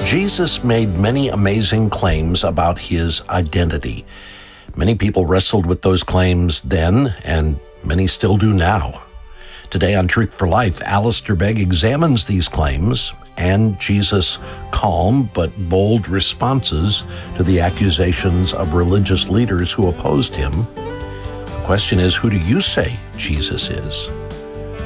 Jesus made many amazing claims about his identity. Many people wrestled with those claims then, and many still do now. Today on Truth for Life, Alistair Begg examines these claims and Jesus' calm but bold responses to the accusations of religious leaders who opposed him. The question is, who do you say Jesus is?